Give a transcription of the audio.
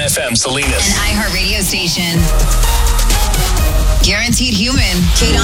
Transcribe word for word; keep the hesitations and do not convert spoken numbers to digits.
F M Salinas. An iHeart radio station. Guaranteed Human. Kate